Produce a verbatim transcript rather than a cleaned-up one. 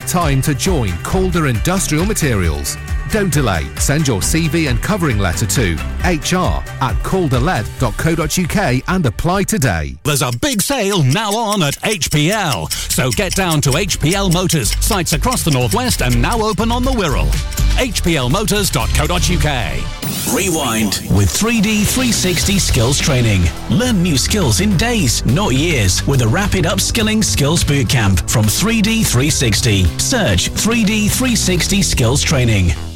time to join Calder Industrial Materials. Don't delay. Send your C V and covering letter to h r at calderled dot co dot u k and apply today. There's a big sale now on at H P L. So get down to H P L Motors, sites across the Northwest and now open on the Wirral. h p l motors dot co dot u k. Rewind with three D three sixty skills training. Learn new skills in days, not years, with a rapid upskilling skills bootcamp from three D three sixty. Search three D three sixty skills training.